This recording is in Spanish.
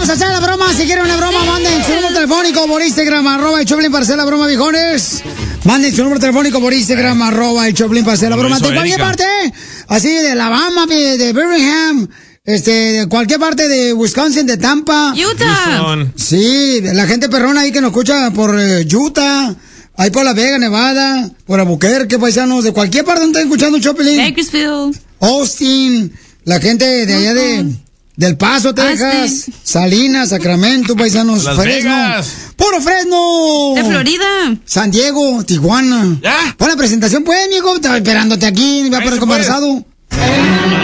vamos a hacer la broma. Si quieren una broma, manden su número telefónico por Instagram, @el Choplin para hacer la broma, viejones. Manden su número telefónico por Instagram, @el Choplin para hacer la broma. De cualquier parte, así de Alabama, de Birmingham, de cualquier parte de Wisconsin, de Tampa. Utah. Sí, la gente perrona ahí que nos escucha por Utah. Ahí por Las Vegas, Nevada, por Albuquerque, paisanos, de cualquier parte donde estén escuchando Choplin. Bakersfield. Austin, la gente de allá del Paso, Texas, Salinas, Sacramento, paisanos, Las Fresno. Vegas. ¡Puro Fresno! De Florida. San Diego, Tijuana. ¿Ya? Pon la presentación, pues, amigo. Estaba esperándote aquí, iba por el conversado.